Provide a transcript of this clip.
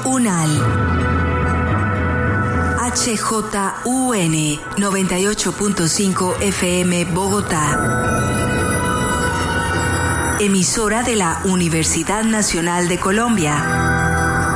UNAL. HJUN 98.5 FM Bogotá. Emisora de la Universidad Nacional de Colombia.